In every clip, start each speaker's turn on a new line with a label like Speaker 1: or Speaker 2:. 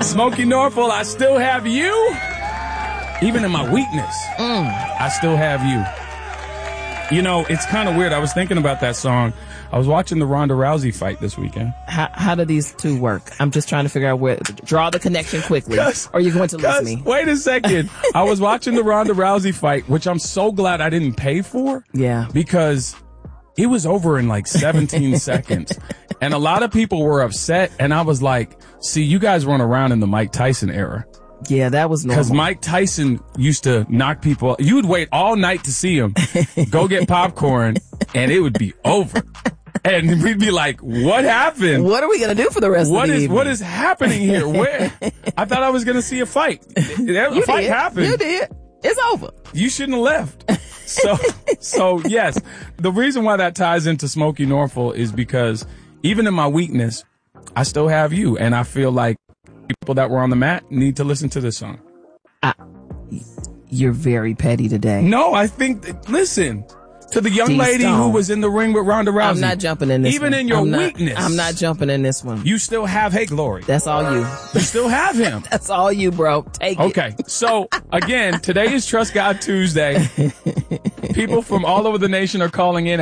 Speaker 1: Smokey Norfolk, I still have you. Even in my weakness, I still have you. You know, it's kind of weird. I was thinking about that song. I was watching the Ronda Rousey fight this weekend.
Speaker 2: How do these two work? I'm just trying to figure out draw the connection quickly. Or you're going to lose me.
Speaker 1: Wait a second. I was watching the Ronda Rousey fight, which I'm so glad I didn't pay for.
Speaker 2: Yeah.
Speaker 1: Because it was over in like 17 seconds. And a lot of people were upset. And I was like, see, you guys weren't around in the Mike Tyson era.
Speaker 2: Yeah, that was normal.
Speaker 1: Because Mike Tyson used to knock people. You would wait all night to see him, go get popcorn, and it would be over. And we'd be like, what happened?
Speaker 2: What are we going to do for the rest of the evening?
Speaker 1: What is happening here? Where? I thought I was going to see a fight. A fight happened.
Speaker 2: You did. It's over.
Speaker 1: You shouldn't have left. So yes, the reason why that ties into Smokey Norfolk is because even in my weakness, I still have you. And I feel like people that were on the mat need to listen to this song.
Speaker 2: You're very petty today.
Speaker 1: No, I think listen to the young lady who was in the ring with Ronda Rousey.
Speaker 2: I'm not jumping in this
Speaker 1: Even
Speaker 2: one.
Speaker 1: in your weakness.
Speaker 2: I'm not jumping in this one.
Speaker 1: You still have Hey Glory.
Speaker 2: That's all you.
Speaker 1: You still have him.
Speaker 2: That's all you, bro. Take it.
Speaker 1: Okay. So again, today is Trust God Tuesday. People from all over the nation are calling in at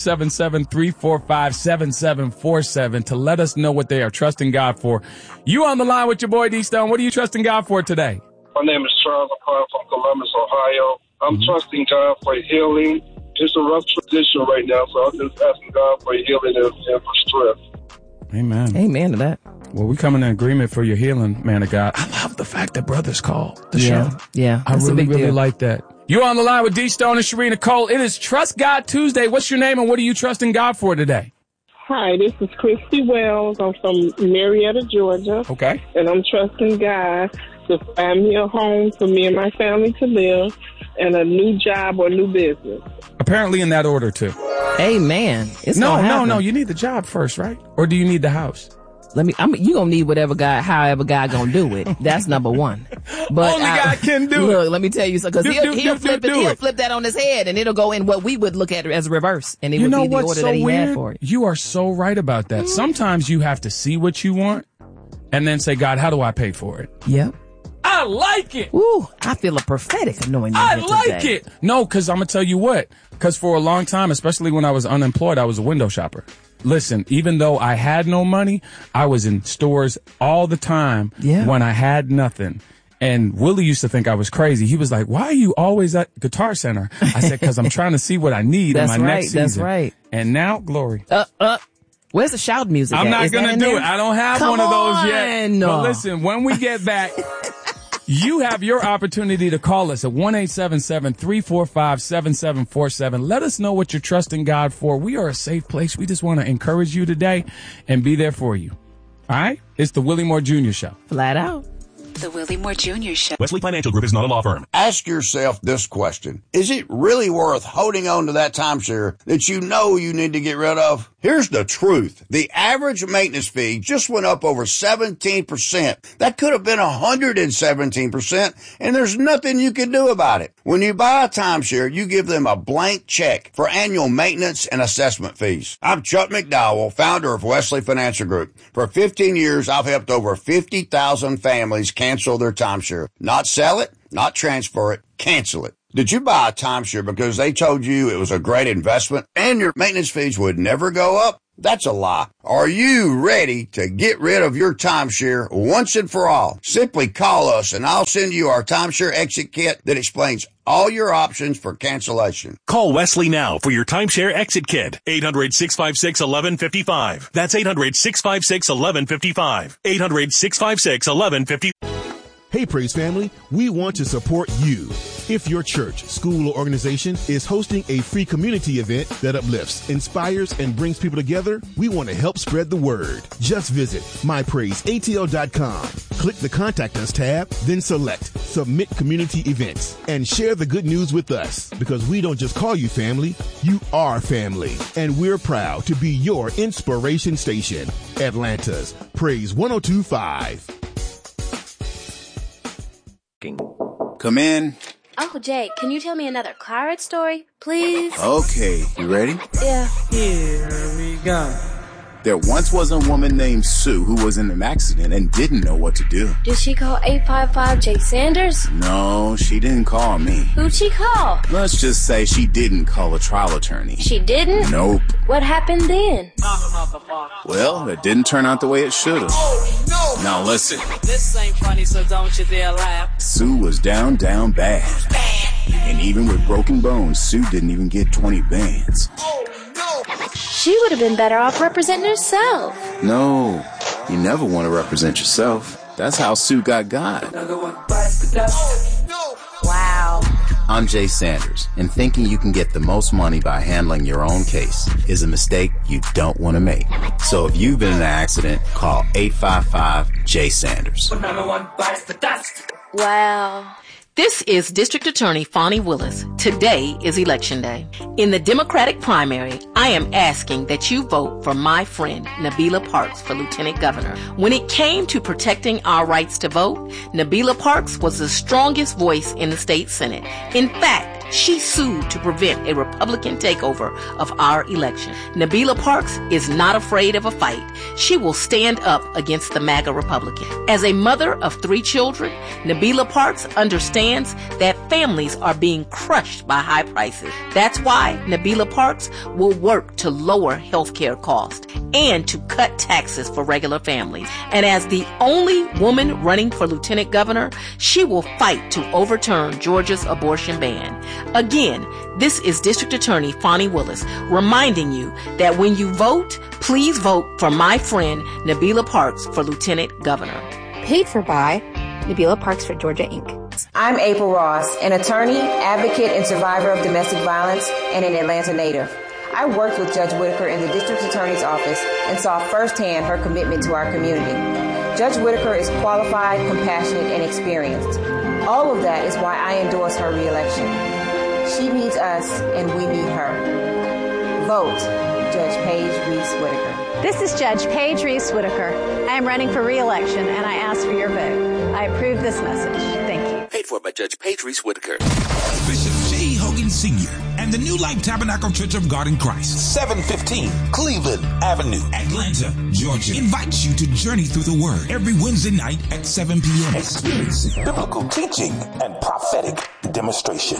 Speaker 1: 1-877-345-7747 to let us know what they are trusting God for. You on the line with your boy D Stone. What are you trusting God for today?
Speaker 3: My name is Charles. I'm calling from Columbus, Ohio. I'm trusting God for healing. It's a rough transition right now, so I'm just asking God for healing and for strength.
Speaker 1: Amen.
Speaker 2: Amen to that.
Speaker 1: Well, we come in agreement for your healing, man of God. I love the fact that brothers call the show.
Speaker 2: Yeah.
Speaker 1: I really like that. You're on the line with D Stone and Sharina Cole. It is Trust God Tuesday. What's your name and what are you trusting God for today?
Speaker 4: Hi, this is Christy Wells. I'm from Marietta, Georgia.
Speaker 1: Okay.
Speaker 4: And I'm trusting God to find me a home for me and my family to live and a new job or new business.
Speaker 1: Apparently in that order, too.
Speaker 2: Amen.
Speaker 1: No. You need the job first, right? Or do you need the house?
Speaker 2: You gonna need however God gonna do it. That's number one. But
Speaker 1: only God can do it.
Speaker 2: Look, let me tell you something, because he'll flip that on his head, and it'll go in what we would look at as reverse, and it would be the order that he had for it.
Speaker 1: You are so right about that. Sometimes you have to see what you want, and then say, God, how do I pay for it?
Speaker 2: Yep.
Speaker 1: I like it.
Speaker 2: Ooh, I feel a prophetic anointing.
Speaker 1: I like it. No, because I'm gonna tell you what. Because for a long time, especially when I was unemployed, I was a window shopper. Listen, even though I had no money, I was in stores all the time when I had nothing. And Willie used to think I was crazy. He was like, why are you always at Guitar Center? I said, because I'm trying to see what I need in my next season.
Speaker 2: That's right.
Speaker 1: And now, Glory.
Speaker 2: Where's the shout music?
Speaker 1: I'm not going to do it. I don't have one of those yet.
Speaker 2: No.
Speaker 1: But listen, when we get back, you have your opportunity to call us at 1-877-345-7747. Let us know what you're trusting God for. We are a safe place. We just want to encourage you today and be there for you. All right? It's the Willie Moore Jr. Show.
Speaker 2: Flat out.
Speaker 5: The Willie Moore Jr. Show.
Speaker 6: Wesley Financial Group is not a law firm.
Speaker 7: Ask yourself this question. Is it really worth holding on to that timeshare that you know you need to get rid of? Here's the truth. The average maintenance fee just went up over 17%. That could have been 117%, and there's nothing you can do about it. When you buy a timeshare, you give them a blank check for annual maintenance and assessment fees. I'm Chuck McDowell, founder of Wesley Financial Group. For 15 years, I've helped over 50,000 families cancel their timeshare. Not sell it, not transfer it, cancel it. Did you buy a timeshare because they told you it was a great investment and your maintenance fees would never go up? That's a lie. Are you ready to get rid of your timeshare once and for all? Simply call us and I'll send you our timeshare exit kit that explains all your options for cancellation.
Speaker 6: Call Wesley now for your timeshare exit kit. 800-656-1155. That's 800-656-1155. 800-656-1155.
Speaker 8: Hey, Praise family, we want to support you. If your church, school, or organization is hosting a free community event that uplifts, inspires, and brings people together, we want to help spread the word. Just visit mypraiseatl.com. Click the Contact Us tab, then select Submit Community Events, and share the good news with us. Because we don't just call you family, you are family. And we're proud to be your inspiration station. Atlanta's Praise 102.5.
Speaker 9: Come in.
Speaker 10: Uncle Jake, can you tell me another Claret story, please?
Speaker 9: Okay, you ready?
Speaker 10: Yeah.
Speaker 11: Here we go.
Speaker 9: There once was a woman named Sue who was in an accident and didn't know what to do.
Speaker 10: Did she call 855 Jay Sanders?
Speaker 9: No, she didn't call me.
Speaker 10: Who'd she call?
Speaker 9: Let's just say she didn't call a trial attorney.
Speaker 10: She didn't?
Speaker 9: Nope.
Speaker 10: What happened then?
Speaker 9: Well, it didn't turn out the way it should have.
Speaker 11: Oh, no.
Speaker 9: Now listen.
Speaker 11: This ain't funny, so don't you dare laugh.
Speaker 9: Sue was down bad. And even with broken bones, Sue didn't even get 20 bands.
Speaker 11: Oh, no.
Speaker 10: She would have been better off representing herself.
Speaker 9: No, you never want to represent yourself. That's how Sue got God.
Speaker 11: Oh, no.
Speaker 12: Wow.
Speaker 9: I'm Jay Sanders, and thinking you can get the most money by handling your own case is a mistake you don't want to make. So if you've been in an accident, call 855-J-Sanders.
Speaker 10: Wow.
Speaker 2: This is District Attorney Fonnie Willis. Today is Election Day. In the Democratic primary, I am asking that you vote for my friend Nabila Parks for Lieutenant Governor. When it came to protecting our rights to vote, Nabila Parks was the strongest voice in the state Senate. In fact, she sued to prevent a Republican takeover of our election. Nabila Parks is not afraid of a fight. She will stand up against the MAGA Republican. As a mother of 3 children, Nabila Parks understands that families are being crushed by high prices. That's why Nabila Parks will work to lower healthcare costs and to cut taxes for regular families. And as the only woman running for lieutenant governor, she will fight to overturn Georgia's abortion ban. Again, this is District Attorney Fonnie Willis reminding you that when you vote, please vote for my friend Nabila Parks for lieutenant governor.
Speaker 12: Paid for by Nabila Parks for Georgia, Inc.
Speaker 13: I'm April Ross, an attorney, advocate, and survivor of domestic violence and an Atlanta native. I worked with Judge Whitaker in the District Attorney's office and saw firsthand her commitment to our community. Judge Whitaker is qualified, compassionate, and experienced. All of that is why I endorse her reelection. She needs us, and we need her. Vote Judge Paige Reese Whitaker.
Speaker 14: This is Judge Paige Reese Whitaker. I am running for re-election, and I ask for your vote. I approve this message. Thank you.
Speaker 15: Paid for by Judge Paige Reese Whitaker.
Speaker 16: Bishop J. Hogan Sr. and the New Life Tabernacle Church of God in Christ,
Speaker 17: 715 Cleveland Avenue,
Speaker 16: Atlanta, Georgia, invites you to journey through the Word every Wednesday night at 7 p.m.
Speaker 17: Experiencing biblical teaching and prophetic demonstration.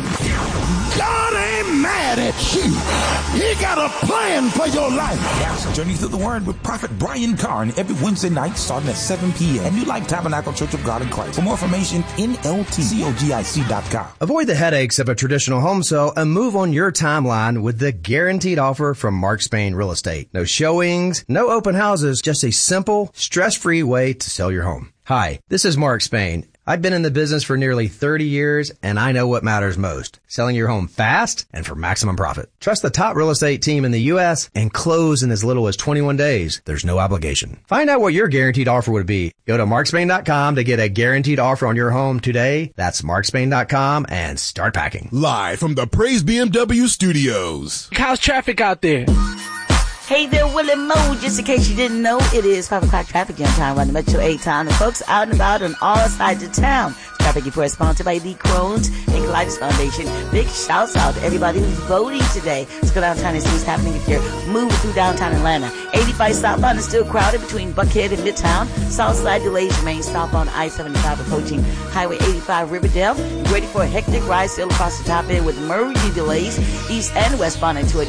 Speaker 18: God ain't mad at you. He got a plan for your life.
Speaker 16: Journey through the Word with Prophet Brian Carn every Wednesday night starting at 7 p.m. at New Life Tabernacle Church of God in Christ. For more information, NLTCOGIC.com.
Speaker 19: Avoid the headaches of a traditional home sale and move on your timeline with the guaranteed offer from Mark Spain Real Estate. No showings, no open houses, just a simple, stress-free way to sell your home. Hi, this is Mark Spain. I've been in the business for nearly 30 years, and I know what matters most. Selling your home fast and for maximum profit. Trust the top real estate team in the U.S. and close in as little as 21 days. There's no obligation. Find out what your guaranteed offer would be. Go to markspain.com to get a guaranteed offer on your home today. That's markspain.com and start packing.
Speaker 8: Live from the Praise BMW studios.
Speaker 20: How's traffic out there?
Speaker 21: Hey there, Willie Mo. Just in case you didn't know, it is 5 o'clock traffic jam time on the Metro 8 time. And folks out and about on all sides of town. Traffic report sponsored by Lee Crohn's and Colitis Foundation. Big shouts out to everybody who's voting today. Let's go downtown and see what's happening if you're moving through downtown Atlanta. 85 southbound is still crowded between Buckhead and Midtown. Southside delays remain southbound I-75 approaching Highway 85 Riverdale. Ready for a hectic ride still across the top end with merging delays east and westbound at 280.